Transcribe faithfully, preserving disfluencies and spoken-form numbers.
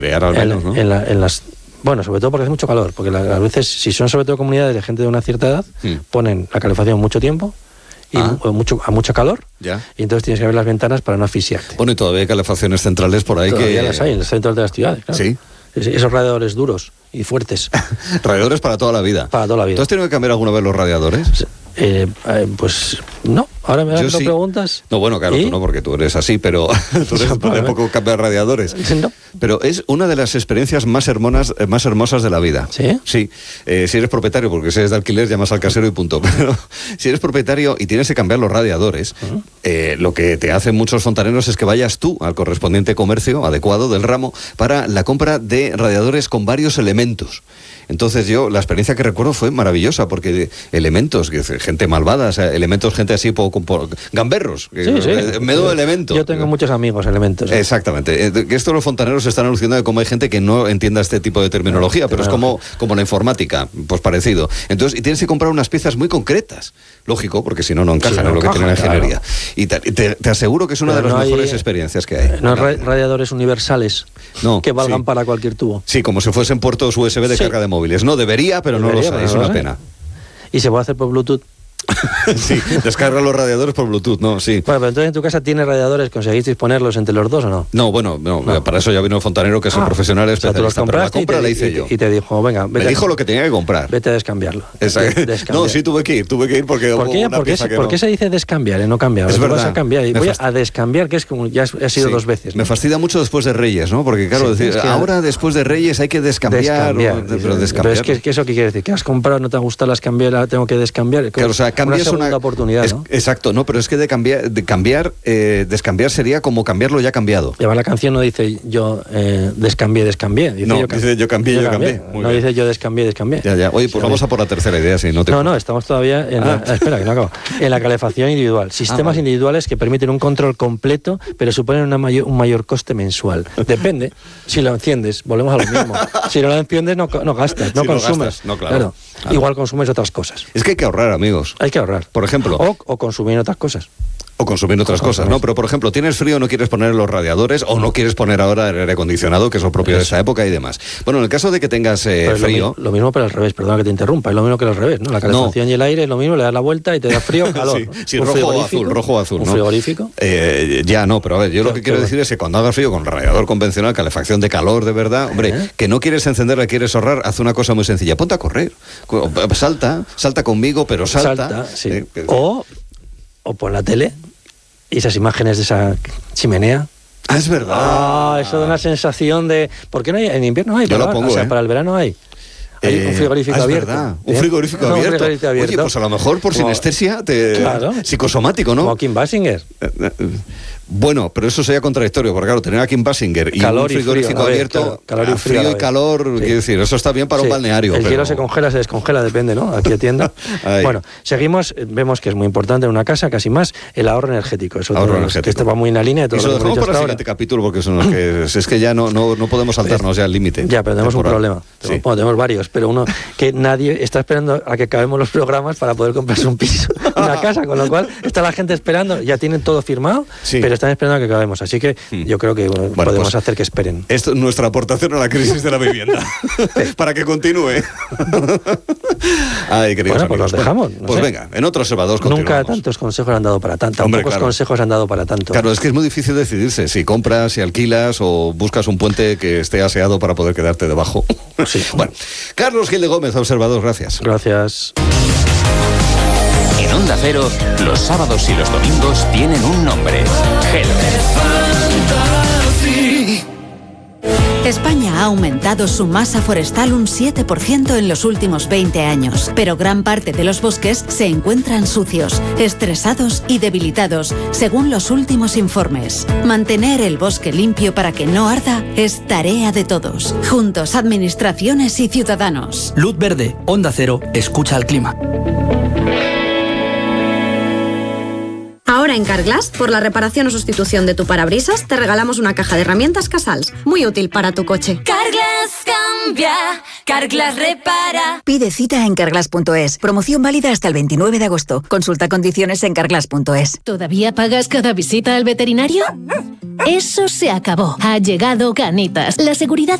Al menos, en, ¿no? en, la, en las... Bueno, sobre todo porque hace mucho calor, porque la, a veces, si son sobre todo comunidades de gente de una cierta edad, mm. ponen la calefacción mucho tiempo y ah. mucho, a mucho calor, ya. y entonces tienes que abrir las ventanas para no asfixiarte. Bueno, y todavía hay calefacciones centrales por ahí. Todavía que... las hay en los centros de las ciudades, claro. Sí. Esos radiadores duros y fuertes. Radiadores para toda la vida. Para toda la vida. ¿Tú has tenido que cambiar alguna vez los radiadores? Sí. Eh, eh, pues no, ahora me das sí. preguntas. No, bueno, claro, ¿Y? tú no, porque tú eres así, pero tú eres de poco cambiar radiadores. No. Pero es una de las experiencias más hermosas, más hermosas de la vida. ¿Sí? Sí. Eh, si eres propietario, porque si eres de alquiler, llamas al casero y punto. Pero si eres propietario y tienes que cambiar los radiadores, uh-huh. eh, lo que te hacen muchos fontaneros es que vayas tú al correspondiente comercio adecuado del ramo para la compra de radiadores con varios elementos. Entonces yo, la experiencia que recuerdo fue maravillosa, porque elementos, gente malvada, o sea, elementos, gente así, poco, poco gamberros, sí, sí. medio elementos. Yo tengo muchos amigos elementos. ¿eh? Exactamente. Esto los fontaneros están alucinando de cómo hay gente que no entienda este tipo de terminología, no, pero es como, como la informática, pues parecido. Entonces, y tienes que comprar unas piezas muy concretas, lógico, porque si no, no encajan sí, no en lo encaja, que tiene la ingeniería. Claro. Y te, te, te aseguro que es una pero de las no mejores hay, experiencias que hay. No hay radiadores universales no, que valgan sí. para cualquier tubo. Sí, como si fuesen puertos U S B de sí. carga de móviles. No debería, pero debería, no lo sé, es una sé. pena. ¿Y se puede hacer por Bluetooth? Sí, descarga los radiadores por Bluetooth, ¿no? Sí. Bueno, pero entonces en tu casa tienes radiadores, ¿conseguisteis ponerlos entre los dos o no? No, bueno, no, no. para eso ya vino el fontanero, que es un ah, profesional especialista. O sea, tú los compraste pero la compra y te, la hice y, yo. Y te dijo, venga, vete. Me dijo lo que tenía que comprar. Vete a descambiarlo. Exacto. Descambiar. No, sí tuve que ir, tuve que ir porque ¿Por qué, una ¿por qué, se, que ¿por no. qué se dice descambiar, eh? No cambiar? Es verdad. Vas a cambiar y voy fast... a descambiar, que es como ya ha sido sí. dos veces. ¿no? Me fastidia mucho después de Reyes, ¿no? Porque claro, sí, decir, es que ahora después de Reyes hay que descambiar. Descambiar. O, pero, descambiar. pero es que, que eso qué quiere decir, que has comprado, no te ha gustado, las cambiar, tengo que descambiar. Claro, o sea, cambias una segunda una oportunidad, es, ¿no? Exacto, no, pero es que de cambiar, de cambiar, eh, descambiar sería como cambiarlo ya cambiado. Y además la canción no dice yo eh, descambié, descambié. Dice, no, yo, dice yo cambié, yo, yo cambié. cambié. No bien. Dice yo descambié, descambié. Ya, ya. Oye, pues sí, vamos a por la tercera idea, si no te... No, no, estamos todavía en ah. la... Espera, que no acabo. En la calefacción individual. Sistemas ah, vale. individuales que permiten un control completo, pero suponen una mayor, un mayor coste mensual. Depende. Si lo enciendes, volvemos a lo mismo. Si no lo enciendes, no, no gastas, no si consumes. No gastas, no, claro. Claro. Claro. Igual consumes otras cosas. Es que hay que ahorrar, amigos. Hay que ahorrar. Por ejemplo. O, o consumir otras cosas. O consumir otras o cosas, ¿no? Pero, por ejemplo, tienes frío, no quieres poner los radiadores o no quieres poner ahora el aire acondicionado, que es lo propio de esa época y demás. Bueno, en el caso de que tengas eh, frío... Lo, lo mismo, pero al revés, perdona que te interrumpa, es lo mismo que al revés, ¿no? La calefacción no. y el aire es lo mismo, le das la vuelta y te da frío, calor. sí, ¿no? sí rojo o azul, rojo o azul, ¿Un ¿no? frigorífico? Eh, ya, no, pero a ver, yo pero, lo que quiero pero... decir es que cuando haga frío con radiador convencional, calefacción de calor de verdad, hombre, ¿Eh? que no quieres encenderla, quieres ahorrar, haz una cosa muy sencilla, ponte a correr, salta, salta conmigo, pero salta. Salta, sí. Eh, o, o pon la tele. Y esas imágenes de esa chimenea. Ah, es verdad. Ah, eso da una sensación de... ¿Por qué no hay? En invierno hay. Yo para, lo pongo, o sea, ¿eh? para el verano hay. Hay eh, un frigorífico ah, es abierto. Verdad. Un frigorífico, no, abierto. un frigorífico abierto. Oye, pues a lo mejor por Como, sinestesia, te... claro. psicosomático, ¿no? Como Kim Basinger. Bueno, pero eso sería contradictorio, porque claro, tener a Kim Basinger y calor un frigorífico y frío, abierto, ver, calor y frío, frío y calor, sí. quiero decir, eso está bien para sí. un balneario. El pero... hielo se congela, se descongela, depende, ¿no? Aquí atienda. Bueno, seguimos, vemos que es muy importante en una casa, casi más, el ahorro energético. Eso ahorro todo, energético. Que esto va muy en la línea de todo eso lo lo que dejamos para el siguiente ahora. capítulo, porque son los que, es que ya no, no, no podemos saltarnos ya el límite. Ya, pero tenemos temporal. un problema. Sí. Bueno, tenemos varios, pero uno que nadie está esperando a que acabemos los programas para poder comprarse un piso, una casa, con lo cual está la gente esperando, ya tienen todo firmado, sí. pero están esperando a que acabemos. Así que hmm. yo creo que bueno, bueno, podemos pues, hacer que esperen. Esto es nuestra aportación a la crisis de la vivienda. Para que continúe. Ay, queridos bueno, pues amigos. los dejamos. No pues sé. venga, en otro Observador continuamos. Nunca tantos consejos han dado para tanto. Hombre, pocos claro. consejos han dado para tanto. Claro, es que es muy difícil decidirse si compras, si alquilas o buscas un puente que esté aseado para poder quedarte debajo. Sí. Bueno, Carlos Gil de Gómez, Observador, gracias. Gracias. En Onda Cero, los sábados y los domingos tienen un nombre. Hello. España ha aumentado su masa forestal un siete por ciento en los últimos veinte años, pero gran parte de los bosques se encuentran sucios, estresados y debilitados, según los últimos informes. Mantener el bosque limpio para que no arda es tarea de todos. Juntos, administraciones y ciudadanos. Luz verde, Onda Cero, escucha al clima. Ahora en Carglass, por la reparación o sustitución de tu parabrisas, te regalamos una caja de herramientas Casals, muy útil para tu coche. Carglass cambia. limpia, Carglass repara. Pide cita en carglass punto es. Promoción válida hasta el veintinueve de agosto. Consulta condiciones en carglass punto es. ¿Todavía pagas cada visita al veterinario? Eso se acabó. Ha llegado Canitas, la seguridad